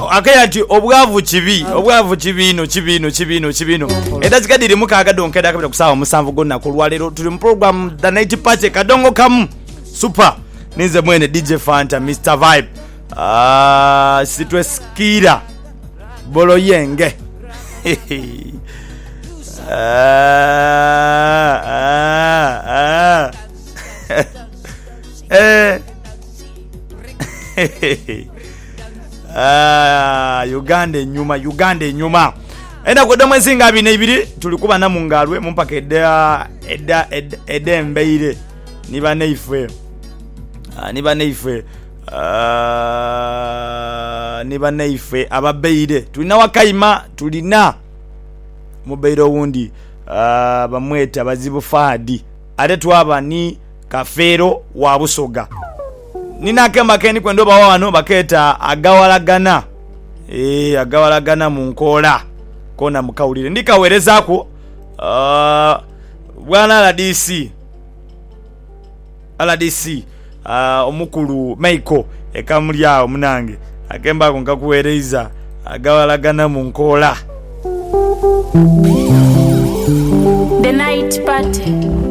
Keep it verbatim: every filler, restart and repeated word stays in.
akayati obwavu kibi obwavu kibino kibino kibino kibino edazika diri mukaga donkeda kabita kusawa musanvu gonna kulwalero tuli mu program the night party kadongo kamu super ninze mwene D J Fanta Mister Vibe ah sitwe skira bolo yenge ah ah ah eh ah Uganda nyuma Uganda nyuma enda kwa dama zinga abine ibiri tulikuba na mungalwe mumpaka edda edda edda mbeire niba neife ah niba neife ah niba neife ababeire tulina wakaima tulina mubeiro wundi ah bamweta bazibu fadi ate twaba ni kafero wa busoga nina kemba keni kwendo bawa wano baketa agawalagana eh agawalagana mu nkola kona mukawulire ndikawerezako uh, bwana la D C ala D C uh, omukulu Michael ekamulya omunange akemba ko ngakuwereza agawalagana mu nkola The night party.